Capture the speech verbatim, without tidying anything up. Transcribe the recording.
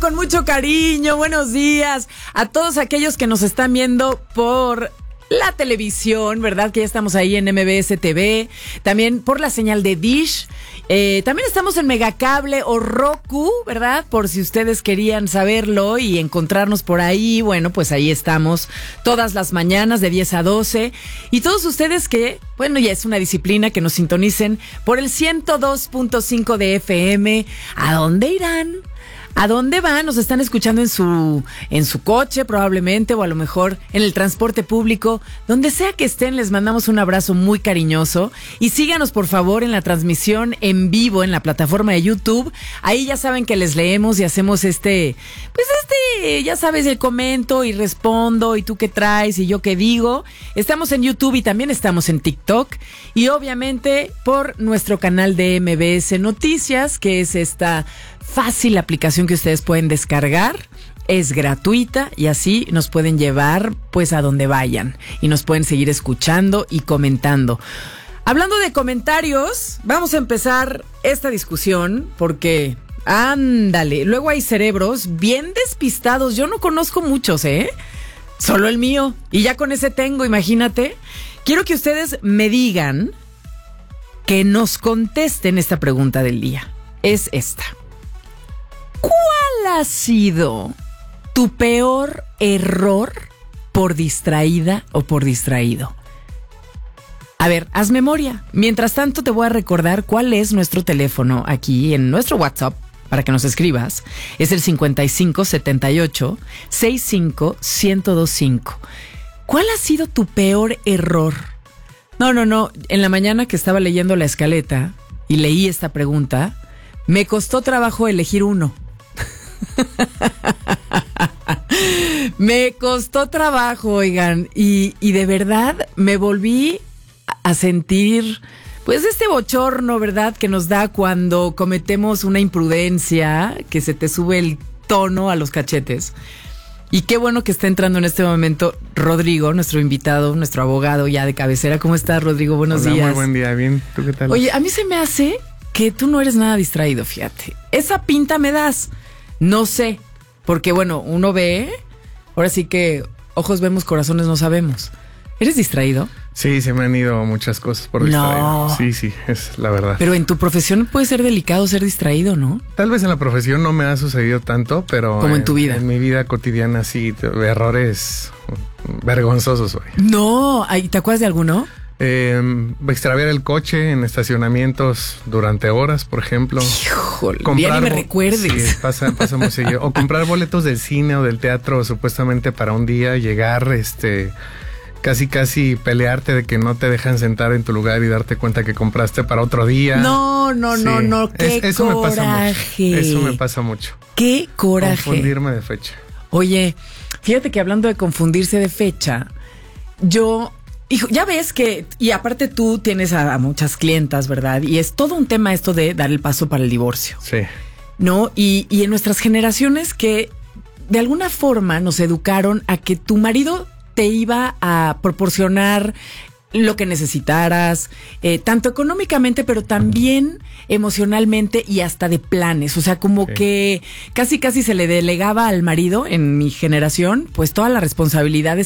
con mucho cariño. Buenos días a todos aquellos que nos están viendo por la televisión, ¿verdad? Que ya estamos ahí en M B S T V, también por la señal de Dish. Eh, también estamos en Megacable o Roku, ¿verdad? Por si ustedes querían saberlo y encontrarnos por ahí, bueno, pues ahí estamos todas las mañanas de diez a doce. Y todos ustedes que, bueno, ya es una disciplina que nos sintonicen por el ciento dos punto cinco de F M. ¿A dónde irán? ¿A dónde van? Nos están escuchando en su en su coche probablemente, o a lo mejor en el transporte público. Donde sea que estén, les mandamos un abrazo muy cariñoso. Y síganos por favor en la transmisión en vivo en la plataforma de YouTube. Ahí ya saben que les leemos y hacemos este, pues este, ya sabes, el comento y respondo, y tú qué traes y yo qué digo. Estamos en YouTube y también estamos en TikTok. Y obviamente por nuestro canal de M B S Noticias, que es esta fácil aplicación que ustedes pueden descargar, es gratuita y así nos pueden llevar pues a donde vayan y nos pueden seguir escuchando y comentando. Hablando de comentarios, vamos a empezar esta discusión porque, ándale, luego hay cerebros bien despistados. Yo no conozco muchos, ¿eh? Solo el mío, y ya con ese tengo, imagínate. Quiero que ustedes me digan, que nos contesten esta pregunta del día. Es esta. ¿Cuál ha sido tu peor error por distraída o por distraído? A ver, haz memoria. Mientras tanto, te voy a recordar cuál es nuestro teléfono aquí en nuestro WhatsApp para que nos escribas. Es el cincuenta y cinco setenta y ocho sesenta y cinco ciento veinticinco. ¿Cuál ha sido tu peor error? No, no, no. En la mañana que estaba leyendo la escaleta y leí esta pregunta, me costó trabajo elegir uno. Me costó trabajo, oigan, y, y de verdad me volví a sentir pues este bochorno, ¿verdad? Que nos da cuando cometemos una imprudencia, que se te sube el tono a los cachetes. Y qué bueno que está entrando en este momento Rodrigo, nuestro invitado, nuestro abogado ya de cabecera. ¿Cómo estás, Rodrigo? Buenos Hola, días. Muy buen día, bien. ¿Tú qué tal? Oye, a mí se me hace que tú no eres nada distraído, fíjate. Esa pinta me das. No sé, porque bueno, uno ve, ahora sí que ojos vemos, corazones no sabemos. ¿Eres distraído? Sí, se me han ido muchas cosas por distraído. No. Sí, sí, es la verdad. Pero en tu profesión puede ser delicado ser distraído, ¿no? Tal vez en la profesión no me ha sucedido tanto, pero... Como en tu vida. En mi vida cotidiana sí, errores vergonzosos, güey. No, ¿te acuerdas de alguno? Eh, extraviar el coche en estacionamientos durante horas, por ejemplo. Híjole, ya ni me recuerdes. Sí, pasa, pasa muy seguido. O comprar boletos del cine o del teatro supuestamente para un día, llegar, este... Casi, casi pelearte de que no te dejan sentar en tu lugar y darte cuenta que compraste para otro día. No, no, sí. no, no, qué es, eso coraje. Me pasa mucho. Eso me pasa mucho. Qué coraje. Confundirme de fecha. Oye, fíjate que hablando de confundirse de fecha, yo... Hijo, ya ves que, y aparte tú tienes a, a muchas clientas, ¿verdad? Y es todo un tema esto de dar el paso para el divorcio. Sí. ¿No? Y, y en nuestras generaciones que de alguna forma nos educaron a que tu marido te iba a proporcionar lo que necesitaras, eh, tanto económicamente, pero también emocionalmente y hasta de planes. O sea, como sí. que casi casi se le delegaba al marido en mi generación, pues todas las responsabilidades